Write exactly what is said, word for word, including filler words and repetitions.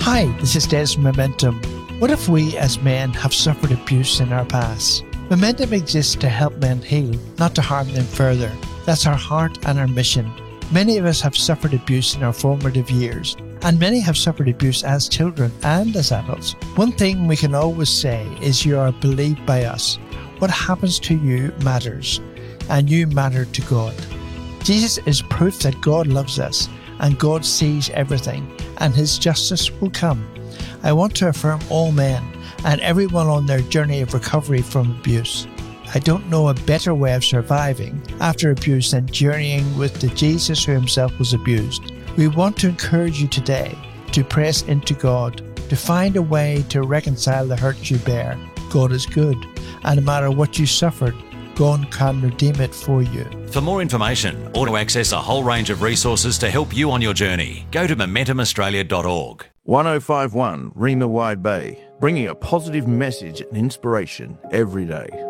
Hi, this is Des from Momentum. What if we as men have suffered abuse in our past? Momentum exists to help men heal, not to harm them further. That's our heart and our mission. Many of us have suffered abuse in our formative years, and many have suffered abuse as children and as adults. One thing we can always say is you are believed by us. What happens to you matters, and you matter to God. Jesus is proof that God loves us, and God sees everything, and His justice will come. I want to affirm all men and everyone on their journey of recovery from abuse. I don't know a better way of surviving after abuse than journeying with the Jesus who himself was abused. We want to encourage you today to press into God, to find a way to reconcile the hurt you bear. God is good, and no matter what you suffered, God can redeem it for you. For more information or to access a whole range of resources to help you on your journey, go to momentum australia dot org. one oh five one Rima Wide Bay, bringing a positive message and inspiration every day.